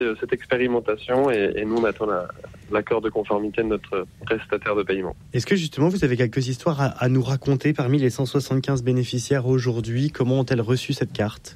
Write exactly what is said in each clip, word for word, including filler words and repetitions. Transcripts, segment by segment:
cette expérimentation et, et nous on attend la, l'accord de conformité de notre prestataire de paiement. Est-ce que justement vous avez quelques histoires à, à nous raconter parmi les cent soixante-quinze bénéficiaires aujourd'hui? Comment ont-elles reçu cette carte?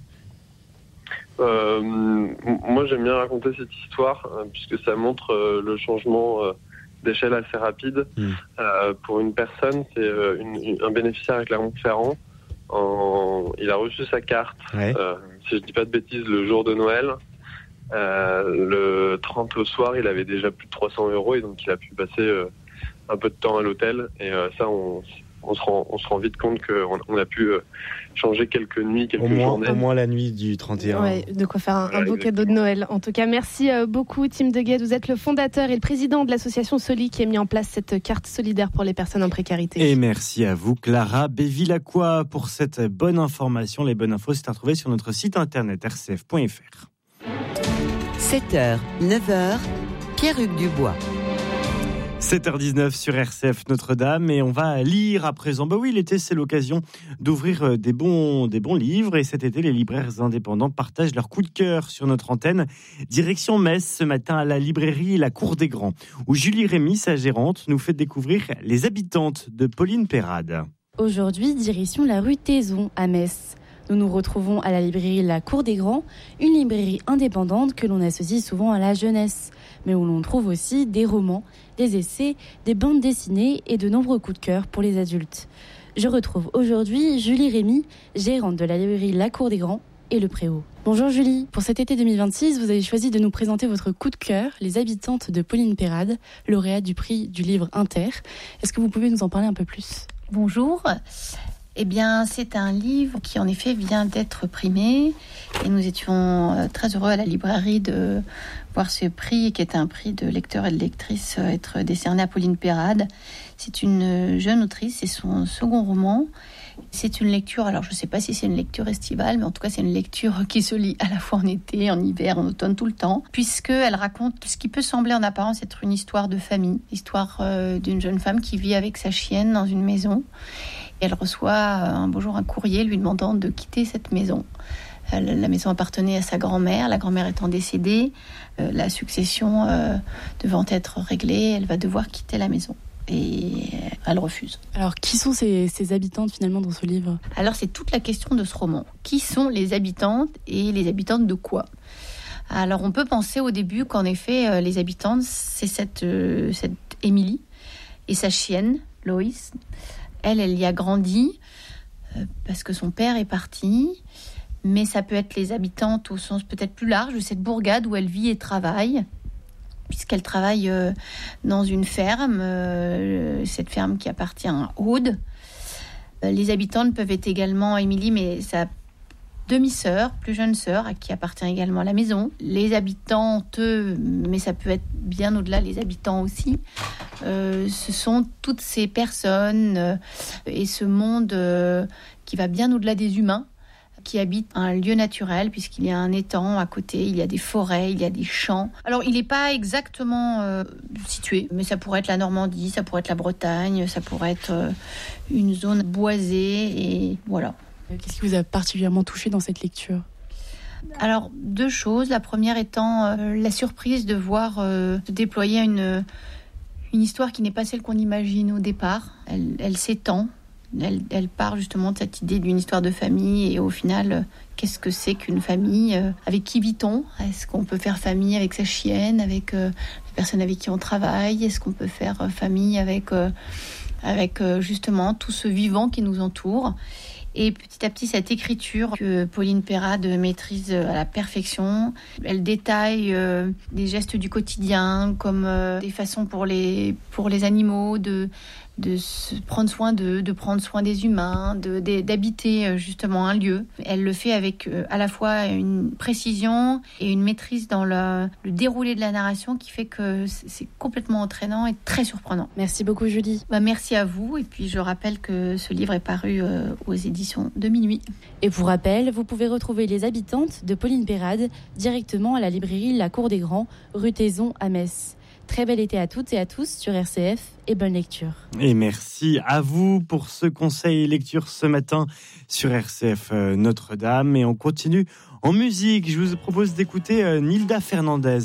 euh, Moi j'aime bien raconter cette histoire euh, puisque ça montre euh, le changement euh, d'échelle assez rapide. Mmh. Euh, pour une personne, c'est euh, une, une, un bénéficiaire à Clermont-Ferrand. En, il a reçu sa carte, ouais. euh, si je dis pas de bêtises, le jour de Noël. Euh, le trente au soir, il avait déjà plus de trois cents euros et donc il a pu passer euh, un peu de temps à l'hôtel. Et euh, ça, on, on, se rend, on se rend vite compte qu'on on a pu euh, changer quelques nuits, quelques au moins, journées. Au moins la nuit du trente et un. Ouais, de quoi faire un, voilà, un beau cadeau de Noël. En tout cas, merci euh, beaucoup, Tim Deguet. Vous êtes le fondateur et le président de l'association Soli qui a mis en place cette carte solidaire pour les personnes en précarité. Et merci à vous, Clara Bévilacqua, pour cette bonne information. Les bonnes infos, c'est à retrouver sur notre site internet r c f point f r. sept heures, neuf heures, Pierre-Hugues Dubois. sept heures dix-neuf sur R C F Notre-Dame et on va lire à présent. Bah oui, l'été, c'est l'occasion d'ouvrir des bons, des bons livres et cet été, les libraires indépendants partagent leur coup de cœur sur notre antenne. Direction Metz, ce matin à la librairie La Cour des Grands, où Julie Rémy, sa gérante, nous fait découvrir Les Habitantes de Pauline Perrade. Aujourd'hui, direction la rue Taison à Metz. Nous nous retrouvons à la librairie La Cour des Grands, une librairie indépendante que l'on associe souvent à la jeunesse, mais où l'on trouve aussi des romans, des essais, des bandes dessinées et de nombreux coups de cœur pour les adultes. Je retrouve aujourd'hui Julie Rémy, gérante de la librairie La Cour des Grands et Le Préau. Bonjour Julie, pour cet été deux mille vingt-six, vous avez choisi de nous présenter votre coup de cœur, Les Habitantes de Pauline Perrade, lauréate du prix du livre Inter. Est-ce que vous pouvez nous en parler un peu plus ? Bonjour. Eh bien, c'est un livre qui, en effet, vient d'être primé. Et nous étions très heureux à la librairie de voir ce prix, qui est un prix de lecteurs et de lectrices, être décerné à Pauline Perrade. C'est une jeune autrice, c'est son second roman. C'est une lecture, alors je ne sais pas si c'est une lecture estivale, mais en tout cas, c'est une lecture qui se lit à la fois en été, en hiver, en automne, tout le temps, puisqu'elle raconte ce qui peut sembler en apparence être une histoire de famille, l'histoire euh, d'une jeune femme qui vit avec sa chienne dans une maison. Elle reçoit un beau jour un courrier lui demandant de quitter cette maison. La maison appartenait à sa grand-mère, la grand-mère étant décédée, la succession devant être réglée, elle va devoir quitter la maison. Et elle refuse. Alors, qui sont ces, ces habitantes finalement dans ce livre ? Alors, c'est toute la question de ce roman. Qui sont les habitantes et les habitantes de quoi ? Alors, on peut penser au début qu'en effet, les habitantes, c'est cette, euh, cette Émilie et sa chienne, Loïs. Elle, elle y a grandi euh, parce que son père est parti. Mais ça peut être les habitantes au sens peut-être plus large de cette bourgade où elle vit et travaille, puisqu'elle travaille euh, dans une ferme, euh, cette ferme qui appartient à Aude. Euh, les habitantes peuvent être également Émilie, mais sa demi-sœur, plus jeune sœur, à qui appartient également la maison. Les habitantes, mais ça peut être bien au-delà, les habitants aussi. Euh, ce sont toutes ces personnes euh, et ce monde euh, qui va bien au-delà des humains, qui habite un lieu naturel, puisqu'il y a un étang à côté, il y a des forêts, il y a des champs. Alors, il n'est pas exactement euh, situé, mais ça pourrait être la Normandie, ça pourrait être la Bretagne, ça pourrait être euh, une zone boisée, et voilà. Qu'est-ce qui vous a particulièrement touché dans cette lecture ? Alors, deux choses. La première étant euh, la surprise de voir euh, se déployer une, une histoire qui n'est pas celle qu'on imagine au départ. Elle, elle s'étend. Elle, elle part justement de cette idée d'une histoire de famille et au final, euh, qu'est-ce que c'est qu'une famille ? euh, Avec qui vit-on ? Est-ce qu'on peut faire famille avec sa chienne, avec euh, les personnes avec qui on travaille ? Est-ce qu'on peut faire euh, famille avec, euh, avec euh, justement tout ce vivant qui nous entoure ? Et petit à petit, cette écriture que Pauline Perrade maîtrise à la perfection, elle détaille euh, des gestes du quotidien, comme euh, des façons pour les, pour les animaux de, de se prendre soin d'eux, de prendre soin des humains, de, de, d'habiter justement un lieu. Elle le fait avec euh, à la fois une précision et une maîtrise dans le, le déroulé de la narration qui fait que c'est, c'est complètement entraînant et très surprenant. Merci beaucoup Julie. Bah, merci à vous et puis je rappelle que ce livre est paru euh, aux éditions de Minuit. Et pour rappel, vous pouvez retrouver Les Habitantes de Pauline Perrade directement à la librairie La Cour des Grands, rue Taison à Metz. Très bel été à toutes et à tous sur R C F et bonne lecture. Et merci à vous pour ce conseil lecture ce matin sur R C F Notre-Dame. Et on continue en musique. Je vous propose d'écouter Nilda Fernandez.